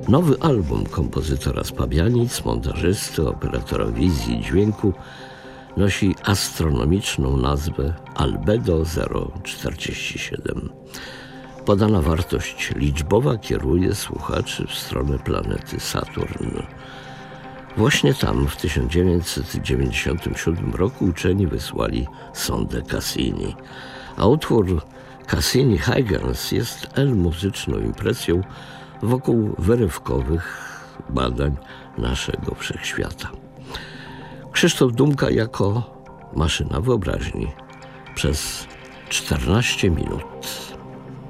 Nowy album kompozytora z Pabianic, montażysty, operatora wizji i dźwięku nosi astronomiczną nazwę Albedo 047. Podana wartość liczbowa kieruje słuchaczy w stronę planety Saturn. Właśnie tam w 1997 roku uczeni wysłali sondę Cassini, a utwór Cassini-Huygens jest muzyczną impresją wokół wyrywkowych badań naszego wszechświata. Krzysztof Dumka jako maszyna wyobraźni przez 14 minut.